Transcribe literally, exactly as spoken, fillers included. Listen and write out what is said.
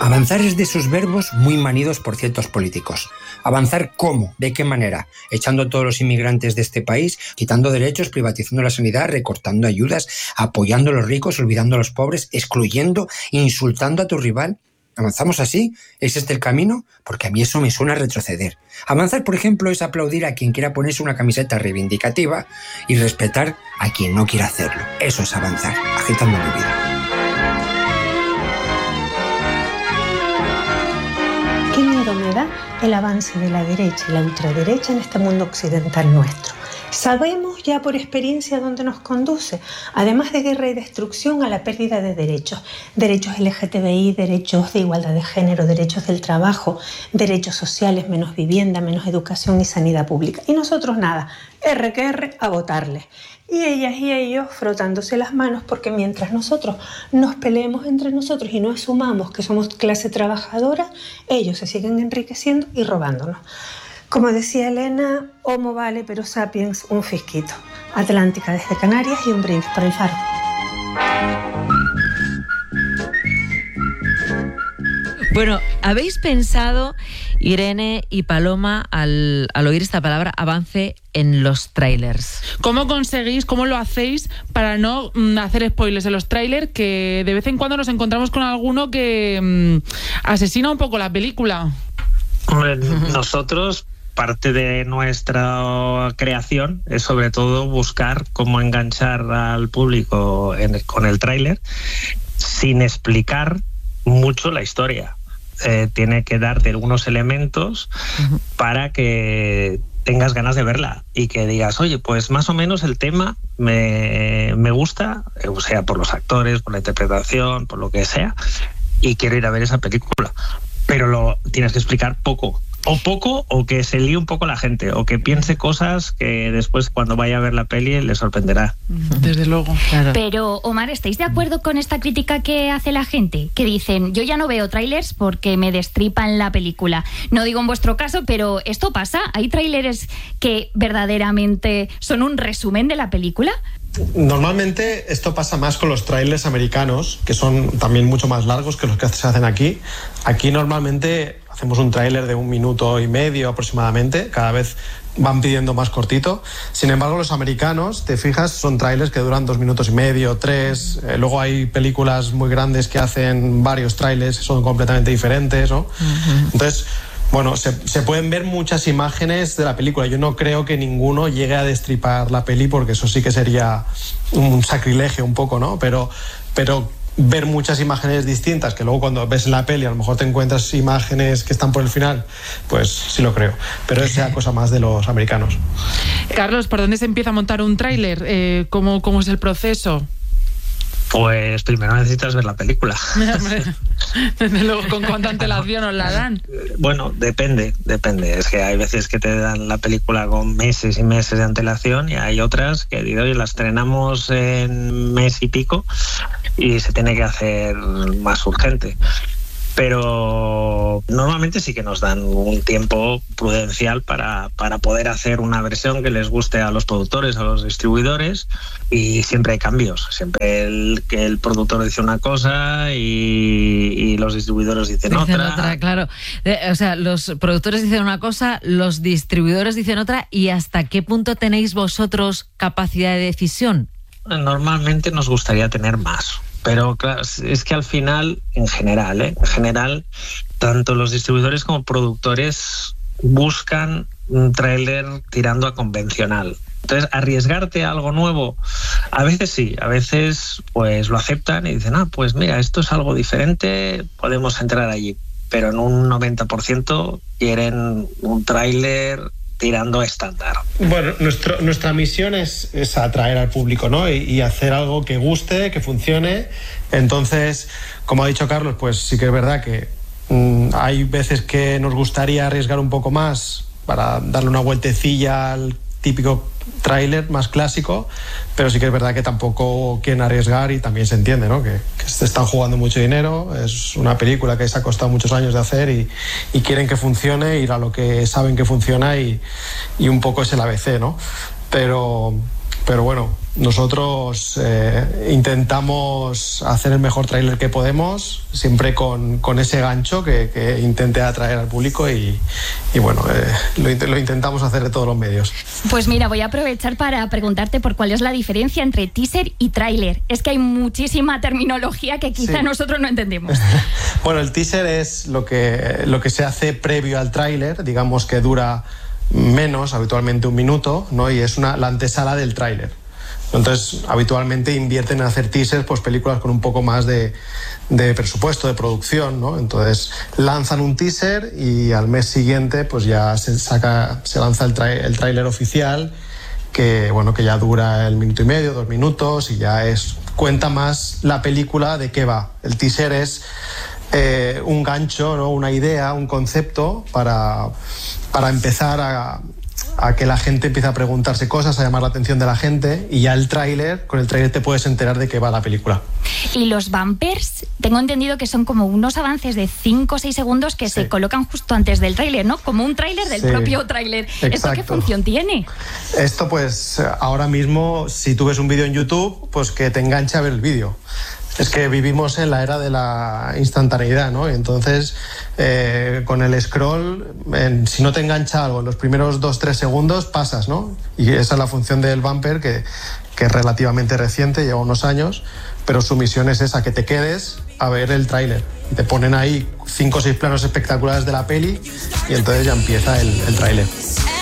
Avanzar es de esos verbos muy manidos por ciertos políticos. ¿Avanzar cómo? ¿De qué manera? Echando a todos los inmigrantes de este país, quitando derechos, privatizando la sanidad, recortando ayudas, apoyando a los ricos, olvidando a los pobres, excluyendo, insultando a tu rival. ¿Avanzamos así? ¿Es este el camino? Porque a mí eso me suena a retroceder. Avanzar, por ejemplo, es aplaudir a quien quiera ponerse una camiseta reivindicativa y respetar a quien no quiera hacerlo. Eso es avanzar, agitando mi vida. ¿Qué miedo me da el avance de la derecha y la ultraderecha en este mundo occidental nuestro? Sabemos ya por experiencia dónde nos conduce, además de guerra y destrucción, a la pérdida de derechos. Derechos L G T B I, derechos de igualdad de género, derechos del trabajo, derechos sociales, menos vivienda, menos educación y sanidad pública. Y nosotros nada, R que R, a votarles. Y ellas y ellos frotándose las manos, porque mientras nosotros nos peleemos entre nosotros y no asumamos que somos clase trabajadora, ellos se siguen enriqueciendo y robándonos. Como decía Elena, homo vale, pero sapiens un fisquito. Atlántica desde Canarias y un brindis por el Faro. Bueno, ¿habéis pensado, Irene y Paloma, al, al oír esta palabra, avance en los trailers? ¿Cómo conseguís, cómo lo hacéis para no mm, hacer spoilers en los trailers, que de vez en cuando nos encontramos con alguno que mm, asesina un poco la película? Hombre, nosotros, parte de nuestra creación es sobre todo buscar cómo enganchar al público en, con el tráiler sin explicar mucho la historia. Eh, tiene que darte algunos elementos uh-huh. para que tengas ganas de verla y que digas, oye, pues más o menos el tema me, me gusta, o sea, por los actores, por la interpretación, por lo que sea, y quiero ir a ver esa película. Pero lo tienes que explicar poco. O poco, o que se líe un poco la gente, o que piense cosas que después cuando vaya a ver la peli le sorprenderá. Desde luego. Claro. Pero, Omar, ¿estáis de acuerdo con esta crítica que hace la gente? Que dicen, yo ya no veo trailers porque me destripan la película. No digo en vuestro caso, pero ¿esto pasa? ¿Hay trailers que verdaderamente son un resumen de la película? Normalmente esto pasa más con los trailers americanos, que son también mucho más largos que los que se hacen aquí. Aquí normalmente hacemos un tráiler de un minuto y medio aproximadamente, cada vez van pidiendo más cortito. Sin embargo, los americanos, te fijas, son trailers que duran dos minutos y medio, tres. Eh, luego hay películas muy grandes que hacen varios trailers, son completamente diferentes, ¿no? Uh-huh. Entonces, bueno, se, se pueden ver muchas imágenes de la película. Yo no creo que ninguno llegue a destripar la peli, porque eso sí que sería un sacrilegio un poco, ¿no? Pero, pero ver muchas imágenes distintas, que luego cuando ves la peli a lo mejor te encuentras imágenes que están por el final, pues sí lo creo. Pero esa cosa más de los americanos. Carlos, ¿por dónde se empieza a montar un tráiler? Eh, ¿cómo, ¿Cómo es el proceso? Pues primero necesitas ver la película. Desde luego, ¿con cuánta antelación os la dan? Bueno, depende, depende. Es que hay veces que te dan la película con meses y meses de antelación y hay otras que digo, oye, la estrenamos en mes y pico y se tiene que hacer más urgente. Pero normalmente sí que nos dan un tiempo prudencial para, para poder hacer una versión que les guste a los productores, a los distribuidores, y siempre hay cambios. Siempre el, que el productor dice una cosa y, y los distribuidores dicen, dicen otra. otra. Claro, o sea, los productores dicen una cosa, los distribuidores dicen otra, ¿y hasta qué punto tenéis vosotros capacidad de decisión? Normalmente nos gustaría tener más. Pero claro, es que al final, en general, ¿eh? en general, tanto los distribuidores como productores buscan un tráiler tirando a convencional. Entonces, arriesgarte a algo nuevo, a veces sí, a veces pues lo aceptan y dicen, ah, pues mira, esto es algo diferente, podemos entrar allí. Pero en un noventa por ciento quieren un tráiler tirando estándar. Bueno, nuestro, nuestra misión es, es atraer al público, ¿no? Y, y hacer algo que guste, que funcione. Entonces, como ha dicho Carlos, pues sí que es verdad que mmm, hay veces que nos gustaría arriesgar un poco más para darle una vueltecilla al típico tráiler más clásico, pero sí que es verdad que tampoco quieren arriesgar y también se entiende, ¿no? Que, que se están jugando mucho dinero, es una película que se ha costado muchos años de hacer y, y quieren que funcione, ir a lo que saben que funciona y, y un poco es el A B C, ¿no? Pero, pero bueno, nosotros eh, intentamos hacer el mejor tráiler que podemos, siempre con, con ese gancho que, que intente atraer al público y, y bueno, eh, lo, lo intentamos hacer de todos los medios. Pues mira, voy a aprovechar para preguntarte por cuál es la diferencia entre teaser y tráiler. Es que hay muchísima terminología que quizá sí. nosotros no entendemos. Bueno, el teaser es lo que, lo que se hace previo al tráiler, digamos que dura menos, habitualmente un minuto, ¿no? Y es una, la antesala del tráiler. Entonces, habitualmente invierten en hacer teasers, pues películas con un poco más de, de presupuesto, de producción, ¿no? Entonces, lanzan un teaser y al mes siguiente, pues ya se saca, se lanza el, tra- el tráiler oficial, que bueno, que ya dura el minuto y medio, dos minutos, y ya es cuenta más la película de qué va. El teaser es eh, un gancho, ¿no? Una idea, un concepto para, para empezar a a que la gente empiece a preguntarse cosas, a llamar la atención de la gente, y ya el tráiler, con el tráiler te puedes enterar de qué va la película. Y los bumpers, tengo entendido que son como unos avances de cinco o seis segundos que sí. se colocan justo antes del tráiler, ¿no? Como un tráiler del sí. propio tráiler. ¿Esto qué función tiene? Esto pues ahora mismo, si tú ves un vídeo en YouTube, pues que te enganche a ver el vídeo. Es que vivimos en la era de la instantaneidad, ¿no? Entonces, eh, con el scroll, en, si no te engancha algo en los primeros dos tres segundos, pasas, ¿no? Y esa es la función del bumper, que, que es relativamente reciente, lleva unos años, pero su misión es esa, que te quedes a ver el tráiler. Y te ponen ahí cinco o seis planos espectaculares de la peli y entonces ya empieza el, el tráiler.